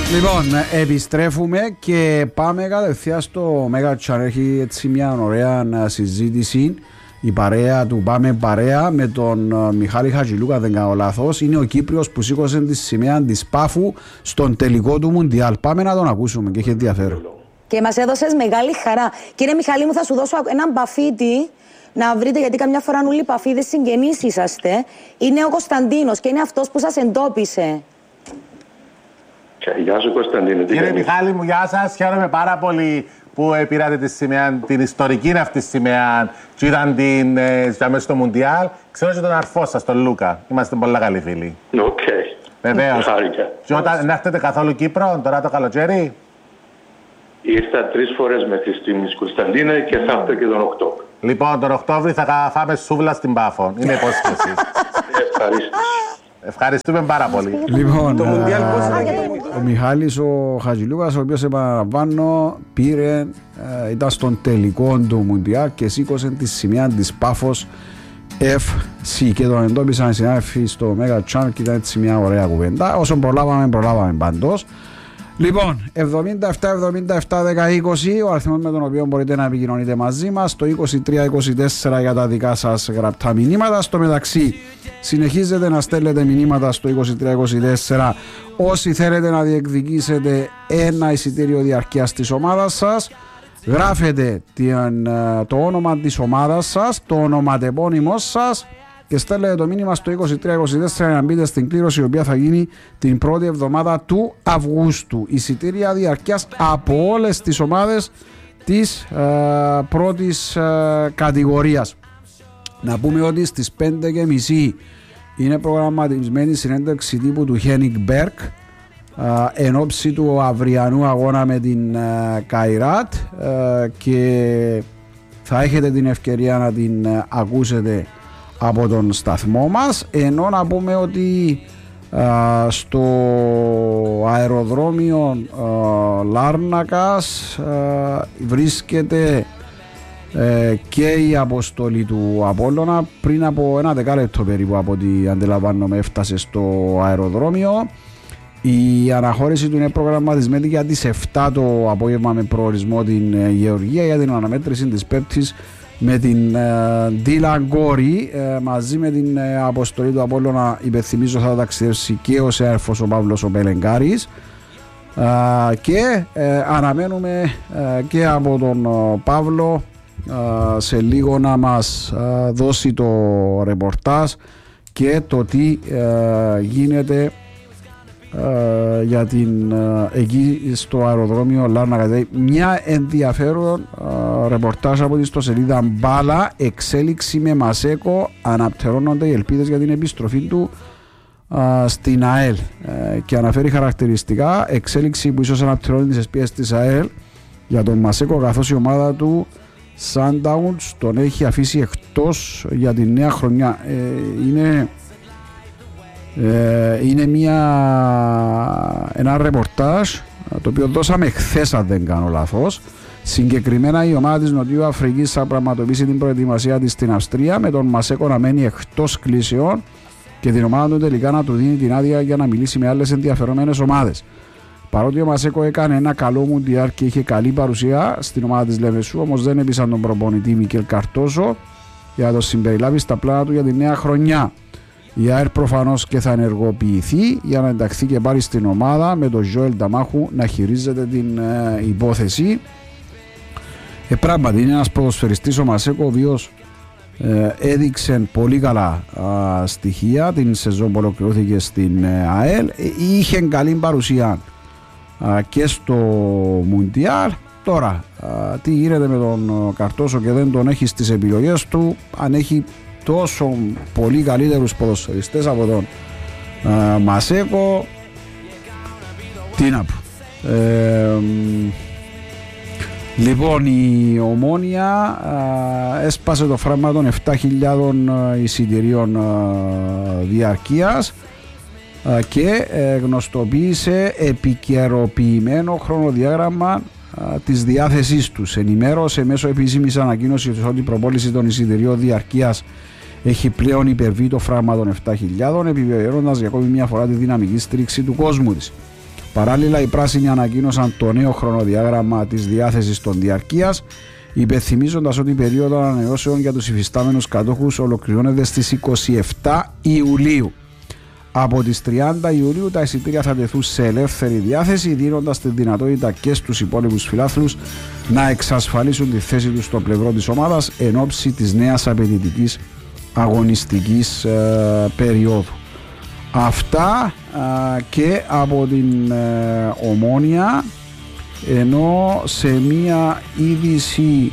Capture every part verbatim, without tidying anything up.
Λοιπόν, επιστρέφουμε και πάμε κατευθείαν στο Mega Channel. Έχει έτσι μια ωραία συζήτηση η παρέα του Πάμε Παρέα με τον Μιχάλη Χατζηλούκα, δεν κάνω λάθος. Είναι ο Κύπριος που σήκωσε τη σημαία της Πάφου στον τελικό του Μουντιάλ. Πάμε να τον ακούσουμε και έχει ενδιαφέρον. Και μας έδωσες μεγάλη χαρά. Κύριε Μιχάλη μου, θα σου δώσω έναν παφίτι να βρείτε, γιατί καμιά φορά όλοι οι παφίδες συγγενείς είσαστε. Είναι ο Κωνσταντίνος και είναι αυτός που σας εντόπισε. Γεια σου Κωνσταντίνο. Κύριε Μιχάλη μου, γεια σας. Χαίρομαι πάρα πολύ που πήρατε τη σημαία, την ιστορική αυτή σημαία και ήταν την ε, μέσα στο Μουντιάλ. Ξέρω και τον αρφό σας, τον Λούκα. Είμαστε πολύ καλοί φίλοι. Οκ. Βεβαίως. Και όταν να έρθετε καθόλου Κύπρο, τώρα το καλοκαίρι. Ήρθα τρεις φορές μέχρι στιγμής Κωνσταντίνα και θα έρθω και τον Οκτώβριο. Λοιπόν, τον Οκτώβριο θα φάμε σούβλα στην Πάφο. Είναι υπόσχεση. Ευχαριστώ. Ευχαριστούμε πάρα πολύ. Λοιπόν, το Μουντιάλ, ο Μιχάλης ο Χατζηλούκας, ο οποίος επαναλαμβάνω πήρε, ε, ήταν στον τελικό του Μουντιάλ και σήκωσε τη σημαία της Πάφος εφ σι και τον εντόπισαν οι συνάδελφοι στο Mega Channel και ήταν έτσι μια ωραία κουβέντα. Όσο προλάβαμε, προλάβαμε παντός. Λοιπόν, εβδομήντα επτά εβδομήντα επτά δέκα είκοσι, ο αριθμός με τον οποίο μπορείτε να επικοινωνείτε μαζί μας, το είκοσι τρία είκοσι τέσσερα για τα δικά σας γραπτά μηνύματα. Στο μεταξύ, συνεχίζετε να στέλνετε μηνύματα στο είκοσι τρία είκοσι τέσσερα όσοι θέλετε να διεκδικήσετε ένα εισιτήριο διαρκείας της ομάδας σας. Γράφετε την, το όνομα της ομάδας σας, το ονοματεπώνυμό σας και στέλνετε το μήνυμα στο είκοσι τρία είκοσι τέσσερα να μπείτε στην κλήρωση η οποία θα γίνει την πρώτη εβδομάδα του Αυγούστου. Εισιτήρια διαρκείας από όλες τις ομάδες της ε, πρώτης ε, κατηγορίας. Να πούμε ότι στις πέντε και μισή είναι προγραμματισμένη συνέντευξη τύπου του Χένικ Μπέρκ ε, εν ώψη του αυριανού αγώνα με την ε, Καϊράτ ε, και θα έχετε την ευκαιρία να την ε, ακούσετε από τον σταθμό μας, ενώ να πούμε ότι α, στο αεροδρόμιο α, Λάρνακας α, βρίσκεται ε, και η αποστολή του Απόλλωνα. Πριν από ένα δεκάλεπτο περίπου από ό,τι αντιλαμβάνομαι έφτασε στο αεροδρόμιο. Η αναχώρηση του είναι προγραμματισμένη για τις επτά το απόγευμα με προορισμό την Γεωργία για την αναμέτρηση της Πέμπτης με την Ντίλαν Γκόρη uh, μαζί με την uh, αποστολή του Απόλλωνα. Υπενθυμίζω θα ταξιδεύσει και ο συνάδελφος ο Παύλος ο Πελεγκάρης uh, και uh, αναμένουμε uh, και από τον uh, Παύλο uh, σε λίγο να μας uh, δώσει το ρεπορτάζ και το τι uh, γίνεται Uh, για την uh, εκεί στο αεροδρόμιο Λάρνακα. Μια ενδιαφέρον uh, ρεπορτάζ από τη ιστοσελίδα Μπάλα. Εξέλιξη με Μασέκο, αναπτερώνονται οι ελπίδες για την επιστροφή του uh, στην ΑΕΛ uh, και αναφέρει χαρακτηριστικά εξέλιξη που ίσως αναπτερώνει τις ελπίδες της ΑΕΛ για τον Μασέκο, καθώς η ομάδα του Sundowns τον έχει αφήσει εκτός για τη νέα χρονιά. uh, είναι Ε, είναι μια, ένα ρεπορτάζ το οποίο δώσαμε χθες αν δεν κάνω λάθος. Συγκεκριμένα η ομάδα της Νοτιού Αφρικής θα πραγματοποιήσει την προετοιμασία της στην Αυστρία με τον Μασέκο να μένει εκτός κλήσεων και την ομάδα του τελικά να του δίνει την άδεια για να μιλήσει με άλλες ενδιαφερόμενες ομάδες. Παρότι ο Μασέκο έκανε ένα καλό Μουντιάλ και είχε καλή παρουσία στην ομάδα της Λεμεσού, όμως δεν έπεισαν τον προπονητή Μικέλ Καρτόζο για να το συμπεριλάβει στα πλάνα του για τη νέα χρονιά. Η ΑΕΡ προφανώς και θα ενεργοποιηθεί για να ενταχθεί και πάλι στην ομάδα με τον Ζωέλ Νταμάχου να χειρίζεται την ε, υπόθεση. Ε, πράγματι είναι ένας ποδοσφαιριστής ο Μασέκο, ο οποίος ε, έδειξε πολύ καλά α, στοιχεία την σεζόν που ολοκληρώθηκε στην ε, ΑΕΛ. Ε, είχε καλή παρουσία α, και στο Μουντιάλ. Τώρα α, τι γίνεται με τον Καρτόσο και δεν τον έχει στις επιλογές του, αν έχει τόσο πολύ καλύτερους ποδοσφαιριστές από τον α, Μασέκο, τι να πω. Ε, λοιπόν, η Ομόνοια α, έσπασε το φράγμα των επτά χιλιάδες εισιτηρίων α, διαρκείας α, και ε, γνωστοποίησε επικαιροποιημένο χρονοδιάγραμμα α, της διάθεσής τους. Ενημέρωσε μέσω επίσημης ανακοίνωσης ότι η προπόληση των εισιτηρίων διαρκείας έχει πλέον υπερβεί το φράγμα των επτά χιλιάδες, επιβεβαιώνοντας για ακόμη μια φορά τη δυναμική στήριξη του κόσμου της. Παράλληλα, οι πράσινοι ανακοίνωσαν το νέο χρονοδιάγραμμα της διάθεσης των διαρκείας, υπενθυμίζοντας ότι η περίοδο ανανεώσεων για τους υφιστάμενους κατόχους ολοκληρώνεται στις είκοσι επτά Ιουλίου. Από τις τριάντα Ιουλίου τα εισιτήρια θα τεθούν σε ελεύθερη διάθεση, δίνοντας τη δυνατότητα και στους υπόλοιπους φιλάθλους να εξασφαλίσουν τη θέση τους στο πλευρό της ομάδας εν ώψη της νέας απαιτητικής αγωνιστικής ε, περίοδου. Αυτά ε, και από την ε, Ομόνοια, ενώ σε μία είδηση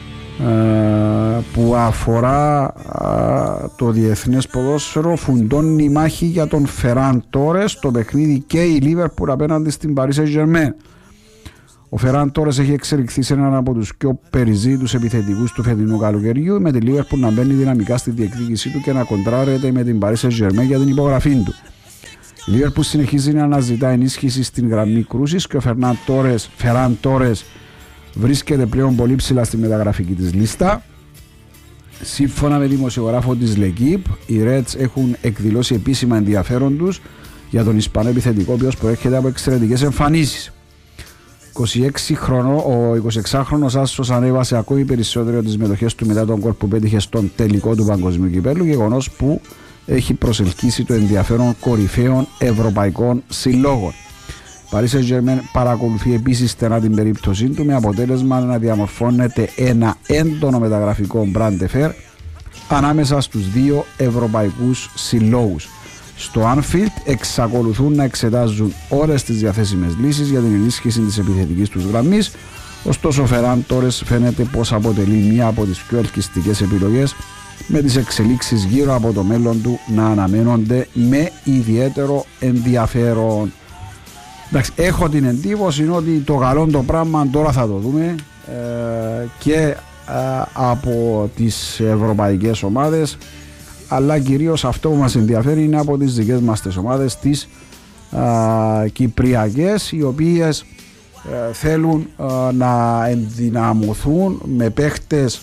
ε, που αφορά ε, το διεθνές ποδόσφαιρο, φουντώνει η μάχη για τον Φεράν Τόρες, το παιχνίδι και η Λίβερπουλ απέναντι στην Paris Saint-Germain. Ο Φεράν Τόρες έχει εξελιχθεί σε έναν από τους πιο περιζήτους επιθετικούς του φετινού καλοκαιριού, με τη Λίβερπουλ να μπαίνει δυναμικά στη διεκδίκησή του και να κοντράρεται με την Paris Saint-Germain για την υπογραφή του. Η Λίβερπουλ συνεχίζει να αναζητά ενίσχυση στην γραμμή κρούσης και ο Φεράν Τόρες βρίσκεται πλέον πολύ ψηλά στη μεταγραφική της λίστα. Σύμφωνα με δημοσιογράφο της L'Equipe, οι Reds έχουν εκδηλώσει επίσημα ενδιαφέρον τους για τον Ισπανό επιθετικό, ο οποίος προέρχεται από εξαιρετικές εμφανίσεις. είκοσι έξι χρονών, ο εικοσιεξάχρονος άσος ανέβασε ακόμη περισσότερο τις μετοχές του μετά τον γκολ που πέτυχε στον τελικό του Παγκοσμίου Κυπέλλου, γεγονός που έχει προσελκύσει το ενδιαφέρον κορυφαίων ευρωπαϊκών συλλόγων. Paris Saint-Germain παρακολουθεί επίσης στενά την περίπτωσή του, με αποτέλεσμα να διαμορφώνεται ένα έντονο μεταγραφικό brand affair ανάμεσα στους δύο ευρωπαϊκούς συλλόγους. Στο Anfield εξακολουθούν να εξετάζουν όλες τις διαθέσιμες λύσεις για την ενίσχυση της επιθετικής τους γραμμής, ωστόσο ο Φεράν Τόρες φαίνεται πως αποτελεί μία από τις πιο ελκυστικές επιλογές, με τις εξελίξεις γύρω από το μέλλον του να αναμένονται με ιδιαίτερο ενδιαφέρον. Εντάξει, έχω την εντύπωση ότι το καλό το πράγμα τώρα θα το δούμε ε, και ε, από τις ευρωπαϊκές ομάδες, αλλά κυρίως αυτό που μας ενδιαφέρει είναι από τις δικές μας τις ομάδες, τις ε, κυπριακές, οι οποίες ε, θέλουν ε, να ενδυναμωθούν με παίχτες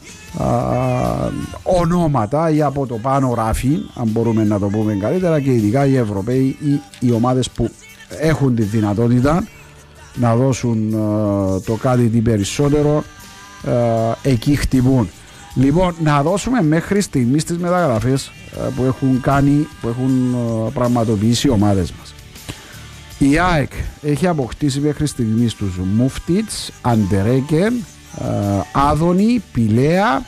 Uh, ονόματα ή από το πάνω ράφι, αν μπορούμε να το πούμε καλύτερα, και ειδικά οι Ευρωπαίοι ή οι ομάδες που έχουν τη δυνατότητα να δώσουν uh, το κάτι τι περισσότερο, uh, εκεί χτυπούν. Λοιπόν, να δώσουμε μέχρι στιγμής τις μεταγραφές uh, που έχουν κάνει, που έχουν uh, πραγματοποιήσει οι ομάδες μας. Η ΑΕΚ έχει αποκτήσει μέχρι στιγμής τους Μούφτιτς, Αντερέκεν, Uh, Άδωνη, Πηλαία,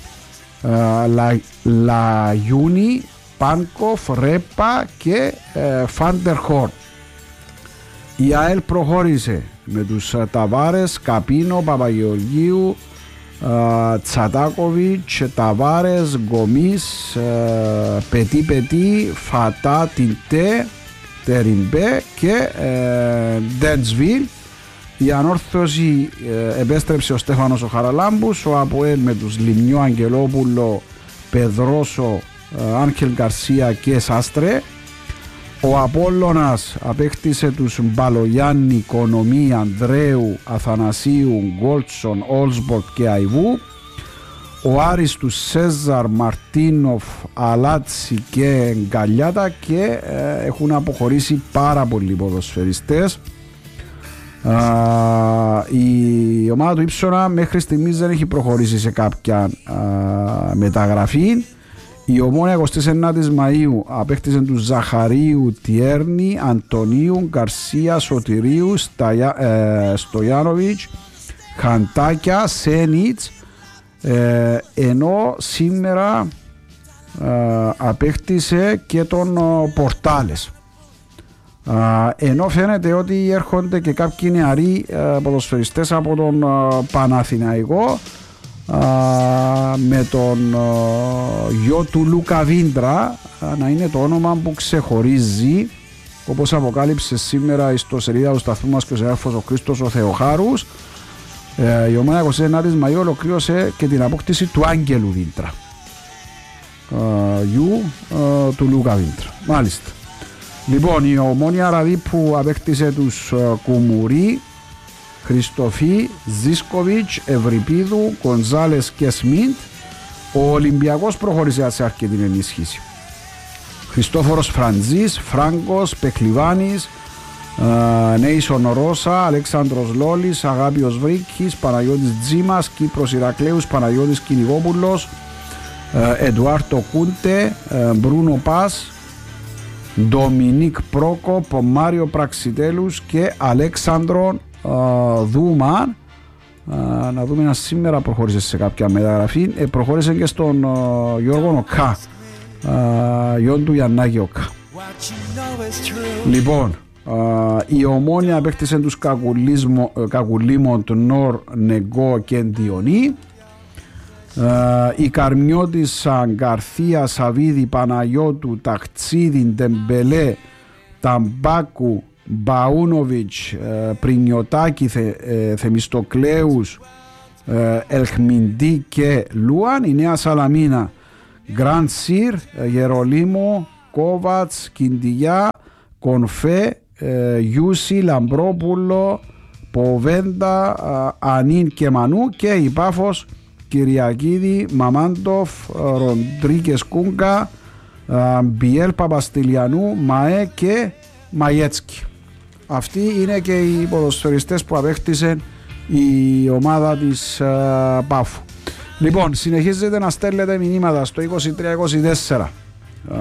uh, Λαγιούνι, Πάνκοφ, Ρέπα και uh, Φάντερχορν. Η ΑΕΛ προχώρησε με τους uh, Ταβάρες, Καπίνο, Παπαγεωργίου, uh, Τσατάκοβιτς, Ταβάρες, Γκομής, uh, Πετί Πετί, Φατά, Τιντέ, Τεριμπέ και uh, Ντέντσβιλ. Η ανόρθωση ε, επέστρεψε ο Στέφανος ο Χαραλάμπους, ο ΑΠΟΕΛ με τους Λιμιό, Αγγελόπουλο, Πεδρόσο, ε, Άγχελ Γκαρσία και Σάστρε. Ο Απόλλωνας απέκτησε τους Μπαλογιάννη, Κονομή, Ανδρέου, Αθανασίου, Γκόλτσον, Όλσμπορτ και Αϊβού. Ο Άρης τους Σέζαρ, Μαρτίνοφ, Αλάτσι και Γκαλιάτα και ε, έχουν αποχωρήσει πάρα πολλοί ποδοσφαιριστές. Uh, η ομάδα του Ήψονα μέχρι στιγμής δεν έχει προχωρήσει σε κάποια uh, μεταγραφή. Η Ομόνοια εικοστή ενάτη Μαΐου απέκτησε του Ζαχαρίου, Τιέρνη, Αντωνίου, Γκαρσία, Σωτηρίου, Σταγια, ε, Στογιάνοβιτς, Χαντάκια, Σένιτς, ε, ενώ σήμερα ε, απέκτησε και τον ε, Πορτάλες. Uh, ενώ φαίνεται ότι έρχονται και κάποιοι νεαροί uh, ποδοσφαιριστές από τον uh, Παναθηναϊκό, uh, με τον uh, γιο του Λούκα Βίντρα uh, να είναι το όνομα που ξεχωρίζει, όπως αποκάλυψε σήμερα στο σελίδα του σταθμού μας και ο συνάδελφος ο Χρήστος ο Θεοχάρους. uh, η ομάδα εικοστή ενάτη Μαΐου ολοκλήρωσε και την απόκτηση του Άγγελου Βίντρα, uh, γιου uh, του Λούκα Βίντρα. Μάλιστα. Λοιπόν, η Ομόνοια Ραδίππου απέκτησε τους uh, Κουμουρί, Χριστοφή, Ζίσκοβιτς, Ευρυπίδου, Γκονζάλες και Σμιντ. Ο Ολυμπιακός προχώρησε σε αρκετή ενίσχυση. Χριστόφορος Φραντζής, Φράγκος, Πεκλιβάνης, Νέισον Ρώσα, Αλέξανδρος Λόλης, Αγάπιος Βρίκης, Παναγιώτης Τζίμας, Κύπρος Ηρακλέους, Παναγιώτης Κυνηγόπουλος, Εντουάρτο Κούντε, Μπρούνο Πας, Ντομινίκ Πρόκοπ, Μάριο Πραξιτέλους και Αλέξανδρο Δούμαν. Να δούμε αν σήμερα προχώρησε σε κάποια μεταγραφή. Ε, προχώρησε και στον uh, Γιώργο Οκά, uh, γιον του Γιαννάκη Οκά. Λοιπόν, uh, η Ομόνια απέκτησε τους Κακουλίμων του Νορ, Νεγκό και Διονύ. Uh, η Καρμιώτης, Γκαρθία, Σαβίδη, Παναγιώτου, Ταχτσίδη, Ντεμπελέ, Ταμπάκου, Μπαούνοβιτς, Πρινιωτάκη, Θε, ε, Θεμιστοκλέους, ε, Ελχμιντή και Λούαν. Η Νέα Σαλαμίνα, Γκραντ Σιρ, Γερολίμο, Κόβατς, Κιντιγιά, Κονφέ, ε, Γιούσι, Λαμπρόπουλο, Ποβέντα, ε, Ανίν και Μανού. Και η Πάφος, Κυριακίδη, Μαμάντοφ, Ροντρίκες Κούγκα, ε, Μπιέλ Παπαστηλιανού, Μαέ και Μαγέτσκι. Αυτοί είναι και οι ποδοσφαιριστές που απέκτησε η ομάδα της uh, Πάφου. Λοιπόν, συνεχίζετε να στέλνετε μηνύματα στο είκοσι τρία είκοσι τέσσερα uh,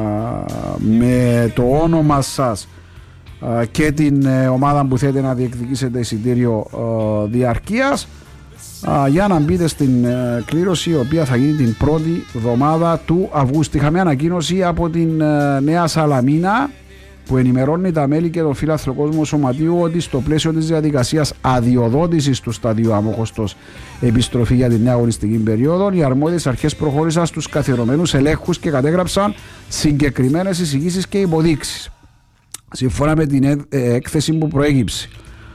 με το όνομα σας uh, και την uh, ομάδα που θέλετε να διεκδικήσετε εισιτήριο uh, διαρκείας uh, για να μπείτε στην uh, κλήρωση, η οποία θα γίνει την πρώτη εβδομάδα του Αυγούστου. Είχαμε ανακοίνωση από την uh, Νέα Σαλαμίνα που ενημερώνει τα μέλη και τον φίλαθλο κόσμο σωματείου ότι στο πλαίσιο της διαδικασίας αδειοδότησης του σταδίου Αμόχωστος επιστροφή για την νέα αγωνιστική περίοδο, οι αρμόδιες αρχές προχώρησαν στους καθιερωμένους ελέγχους και κατέγραψαν συγκεκριμένες εισηγήσεις και υποδείξεις. Σύμφωνα με την έκθεση που προέκυψε,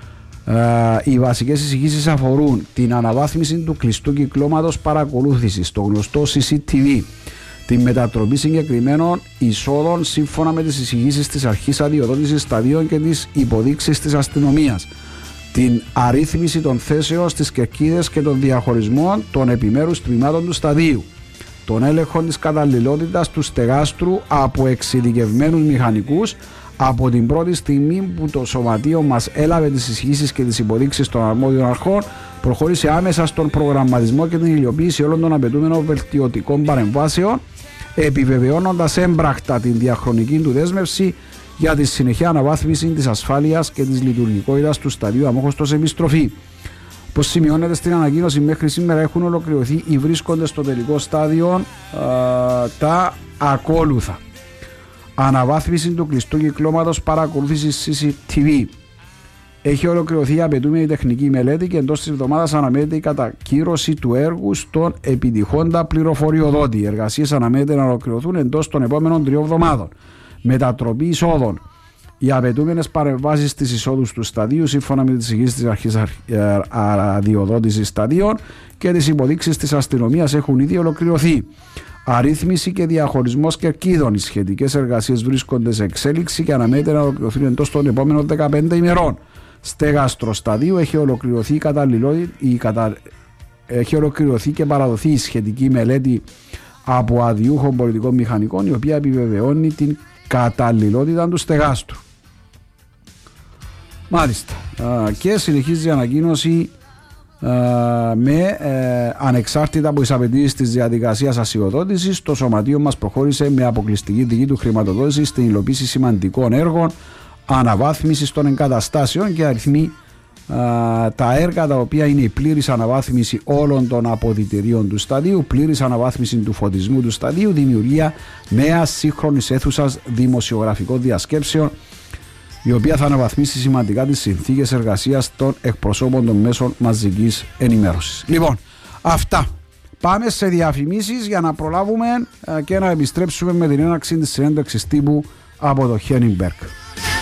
οι βασικές εισηγήσεις αφορούν την αναβάθμιση του κλειστού κυκλώματος παρακολούθησης, το γνωστό σι σι τι βι, τη μετατροπή συγκεκριμένων εισόδων σύμφωνα με τις εισηγήσεις της αρχής αδειοδότησης σταδίων και τις υποδείξεις της αστυνομίας, την αρρύθμιση των θέσεων στις κερκίδες και των διαχωρισμών των επιμέρους τμήματων του σταδίου, τον έλεγχο της καταλληλότητας του στεγάστρου από εξειδικευμένους μηχανικούς από την πρώτη στιγμή που το σωματείο μας έλαβε τις εισηγήσεις και τις υποδείξεις των αρμόδιων αρχών. Προχώρησε άμεσα στον προγραμματισμό και την υλοποίηση όλων των απαιτούμενων βελτιωτικών παρεμβάσεων, επιβεβαιώνοντας έμπρακτα την διαχρονική του δέσμευση για τη συνεχή αναβάθμιση της ασφάλειας και της λειτουργικότητας του σταδίου Αμόχωστος επιστροφή. Όπως σημειώνεται στην ανακοίνωση, μέχρι σήμερα έχουν ολοκληρωθεί ή βρίσκονται στο τελικό στάδιο α, τα ακόλουθα: αναβάθμιση του κλειστού κυκλώματος παρακολούθησης σι σι τι βι. Έχει ολοκληρωθεί η απαιτούμενη τεχνική μελέτη και εντός της εβδομάδας αναμένεται η κατακύρωση του έργου στον επιτυχώντα πληροφοριοδότη. Οι εργασίες αναμένεται να ολοκληρωθούν εντός των επόμενων τριών εβδομάδων. Μετατροπή εισόδων. Οι απαιτούμενες παρεμβάσεις της εισόδου του σταδίου σύμφωνα με τις εισηγήσεις της αρχής αδειοδότησης σταδίων και τις υποδείξεις της αστυνομίας έχουν ήδη ολοκληρωθεί. Αρρύθμιση και διαχωρισμός κερκίδων. Οι σχετικές εργασίες βρίσκονται σε εξέλιξη και αναμένεται να ολοκληρωθούν εντός των επόμενων δεκαπέντε ημερών. Στέγαστρο σταδίου έχει ολοκληρωθεί, η η κατα... έχει ολοκληρωθεί και παραδοθεί η σχετική μελέτη από αδειούχων πολιτικών μηχανικών, η οποία επιβεβαιώνει την καταλληλότητα του στεγάστρου. Μάλιστα. Και συνεχίζει η ανακοίνωση με ε, ανεξάρτητα από τις απαιτήσεις της διαδικασίας ασιοδότησης. Το σωματείο μας προχώρησε με αποκλειστική δική του χρηματοδότηση στην υλοποίηση σημαντικών έργων αναβάθμισης των εγκαταστάσεων και αριθμεί α, τα έργα τα οποία είναι η πλήρης αναβάθμιση όλων των αποδυτηρίων του σταδίου, πλήρης αναβάθμιση του φωτισμού του σταδίου, δημιουργία νέας σύγχρονης αίθουσας δημοσιογραφικών διασκέψεων, η οποία θα αναβαθμίσει σημαντικά τις συνθήκες εργασίας των εκπροσώπων των μέσων μαζικής ενημέρωσης. Λοιπόν, αυτά. Πάμε σε διαφημίσεις για να προλάβουμε και να επιστρέψουμε με την έναρξη της συνέντευξης τύπου από το Χένιγκμπεργκ.